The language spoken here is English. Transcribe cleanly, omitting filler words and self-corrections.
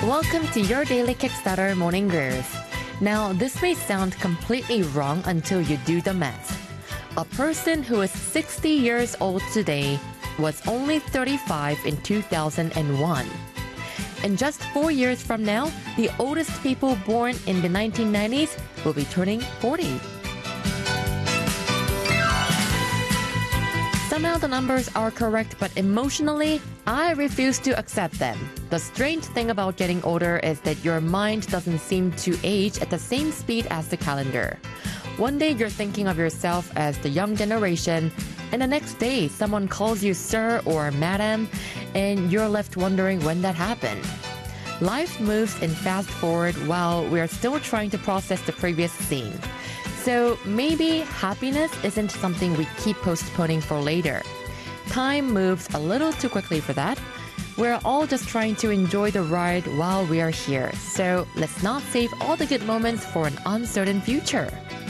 Welcome to your daily Kickstarter morning groove. Now, this may sound completely wrong until you do the math. A person who is 60 years old today was only 35 in 2001. And just 4 years from now, the oldest people born in the 1990s will be turning 40. Somehow the numbers are correct, but emotionally, I refuse to accept them. The strange thing about getting older is that your mind doesn't seem to age at the same speed as the calendar. One day you're thinking of yourself as the young generation, and the next day someone calls you sir or madam, and you're left wondering when that happened. Life moves in fast forward while we're still trying to process the previous scene. So maybe happiness isn't something we keep postponing for later. Time moves a little too quickly for that. We're all just trying to enjoy the ride while we are here. So let's not save all the good moments for an uncertain future.